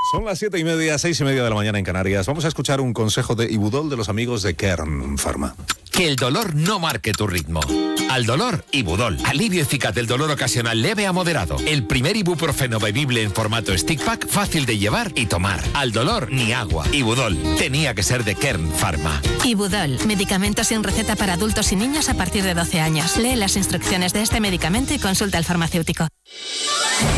Son las 7:30, 6:30 de la mañana en Canarias. Vamos a escuchar un consejo de Ibudol de los amigos de Kern Pharma. Que el dolor no marque tu ritmo. Al dolor, Ibudol. Alivio eficaz del dolor ocasional leve a moderado. El primer ibuprofeno bebible en formato stick pack, fácil de llevar y tomar. Al dolor, ni agua. Ibudol. Tenía que ser de Kern Pharma. Ibudol. Medicamento sin receta para adultos y niños a partir de 12 años. Lee las instrucciones de este medicamento y consulta al farmacéutico.